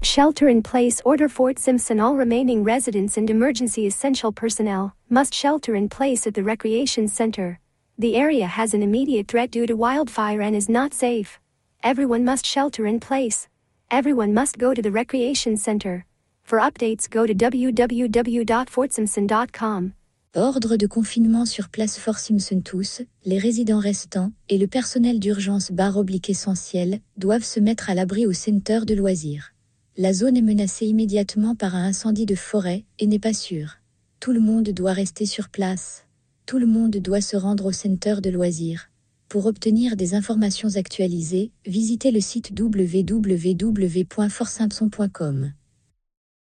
Shelter in place order Fort Simpson. All remaining residents and emergency essential personnel must shelter in place at the recreation center. The area has an immediate threat due to wildfire and is not safe. Everyone must shelter in place. Everyone must go to the recreation center. For updates, go to www.fortsimpson.com. Ordre de confinement sur place Fort Simpson. Tous, les résidents restants et le personnel d'urgence /essentiel doivent se mettre à l'abri au centre de loisirs. La zone est menacée immédiatement par un incendie de forêt et n'est pas sûre. Tout le monde doit rester sur place. Tout le monde doit se rendre au centre de loisirs. Pour obtenir des informations actualisées, visitez le site www.fortsimpson.com.